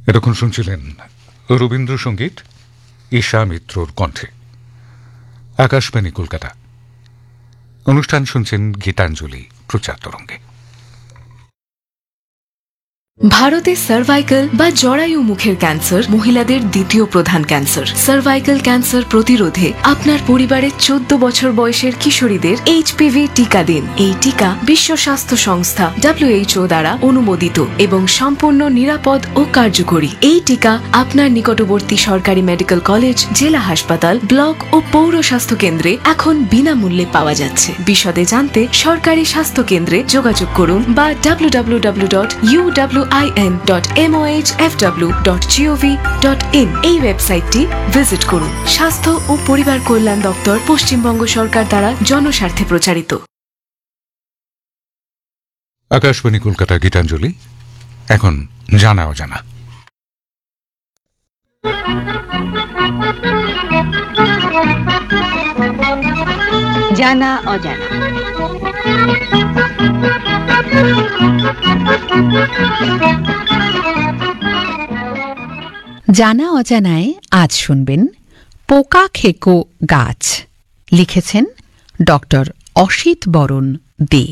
এতক্ষণ শুনছিলেন রবীন্দ্রসঙ্গীত ঈশা মিত্রর কণ্ঠে। আকাশবাণী কলকাতা। অনুষ্ঠান শুনছেন গীতাঞ্জলি প্রচার তরঙ্গে। ভারতে সার্ভাইকাল বা জরায়ু মুখের ক্যান্সার মহিলাদের দ্বিতীয় প্রধান ক্যান্সার। সার্ভাইকাল ক্যান্সার প্রতিরোধে আপনার পরিবারের 14 বছর বয়সের কিশোরীদের HPV টিকা দিন। এই টিকা বিশ্ব স্বাস্থ্য সংস্থা WHO দ্বারা অনুমোদিত এবং সম্পূর্ণ নিরাপদ ও কার্যকরী। এই টিকা আপনার নিকটবর্তী সরকারি মেডিকেল কলেজ, জেলা হাসপাতাল, ব্লক ও পৌর স্বাস্থ্য কেন্দ্রে এখন বিনামূল্যে পাওয়া যাচ্ছে। বিশদে জানতে সরকারি স্বাস্থ্য কেন্দ্রে যোগাযোগ করুন বা www.uwin.mohfw.gov.in এই ওয়েবসাইটটি ভিজিট করুন। স্বাস্থ্য ও পরিবার কল্যাণ দপ্তর, পশ্চিমবঙ্গ সরকার দ্বারা জনস্বার্থে প্রচারিত। আকাশবাণী কলকাতা গীতাঞ্জলি। এখন জানা অজানা। জানা অজানা। জানা অজানায় আজ শুনবেন পোকা খেকো গাছ। লিখেছেন ডক্টর অসিত বরণ দে।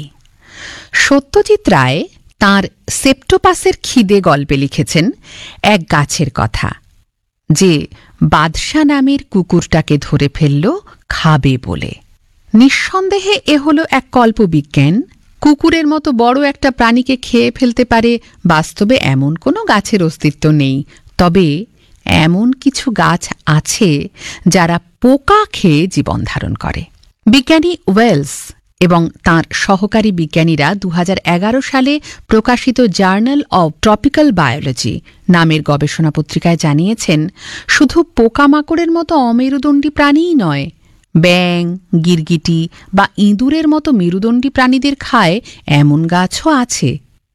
সত্যজিৎ রায় তাঁর সেপ্টোপাসের খিদে গল্পে লিখেছেন এক গাছের কথা, যে বাদশা নামের কুকুরটাকে ধরে ফেলল খাবে বলে। নিঃসন্দেহে এ হল এক কল্পবিজ্ঞান। কুকুরের মতো বড় একটা প্রাণীকে খেয়ে ফেলতে পারে বাস্তবে এমন কোনো গাছের অস্তিত্ব নেই। তবে এমন কিছু গাছ আছে যারা পোকা খেয়ে জীবন ধারণ করে। বিজ্ঞানী ওয়েলস এবং তাঁর সহকারী বিজ্ঞানীরা 2011 সালে প্রকাশিত জার্নাল অব ট্রপিক্যাল বায়োলজি নামের গবেষণা পত্রিকায় জানিয়েছেন, শুধু পোকামাকড়ের মতো অমেরুদণ্ডী প্রাণীই নয়, ব্যাঙ, গিরগিটি বা ইঁদুরের মতো মেরুদণ্ডী প্রাণীদের খায় এমন গাছও আছে।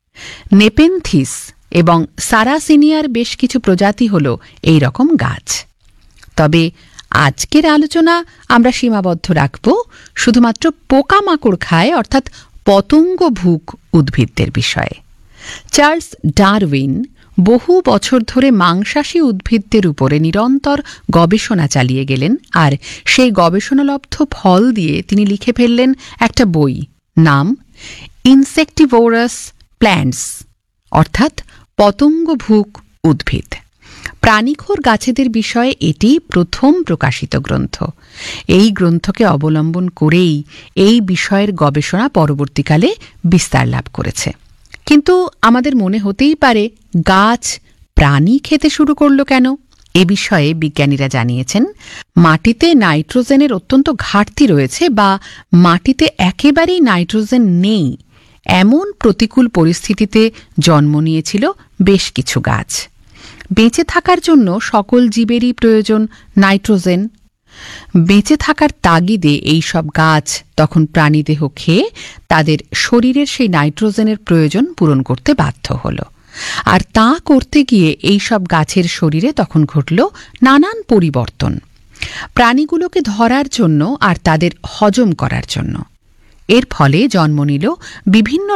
নেপেনথিস এবং সারাসিনিয়ার বেশ কিছু প্রজাতি হল এই রকম গাছ। তবে আজকের আলোচনা আমরা সীমাবদ্ধ রাখব শুধুমাত্র পোকামাকড় খায় অর্থাৎ পতঙ্গভুক উদ্ভিদদের বিষয়ে। চার্লস ডারউইন বহু বছর ধরে মাংসাশী উদ্ভিদদের উপরে নিরন্তর গবেষণা চালিয়ে গেলেন, আর সেই গবেষণালব্ধ ফল দিয়ে তিনি লিখে ফেললেন একটা বই, নাম ইনসেক্টিভোরাস প্ল্যান্টস অর্থাৎ পতঙ্গভুক উদ্ভিদ। প্রাণীখোর গাছেদের বিষয়ে এটি প্রথম প্রকাশিত গ্রন্থ। এই গ্রন্থকে অবলম্বন করেই এই বিষয়ের গবেষণা পরবর্তীকালে বিস্তার লাভ করেছে। কিন্তু আমাদের মনে হতেই পারে, গাছ প্রাণী খেতে শুরু করল কেন? এ বিষয়ে বিজ্ঞানীরা জানিয়েছেন, মাটিতে নাইট্রোজেনের অত্যন্ত ঘাটতি রয়েছে বা মাটিতে একেবারেই নাইট্রোজেন নেই, এমন প্রতিকূল পরিস্থিতিতে জন্ম নিয়েছিল বেশ কিছু গাছ। বেঁচে থাকার জন্য সকল জীবেরই প্রয়োজন নাইট্রোজেন। বেঁচে থাকার তাগিদে এই সব গাছ তখন প্রাণীদেহ খেয়ে তাদের শরীরের সেই নাইট্রোজেনের প্রয়োজন পূরণ করতে বাধ্য হল। আর তা করতে গিয়ে এই সব গাছের শরীরে তখন ঘটল নানান পরিবর্তন, প্রাণীগুলোকে ধরার জন্য আর তাদের হজম করার জন্য। এর ফলে জন্ম নিল বিভিন্ন